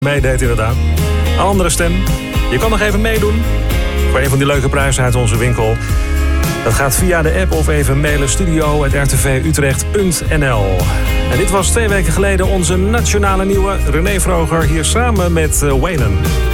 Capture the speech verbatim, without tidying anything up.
meedeed inderdaad. Een andere stem. Je kan nog even meedoen voor een van die leuke prijzen uit onze winkel. Dat gaat via de app of even mailen studio apenstaartje r t v utrecht punt n l. En dit was twee weken geleden onze nationale nieuwe René Vroger hier samen met uh, Waylon.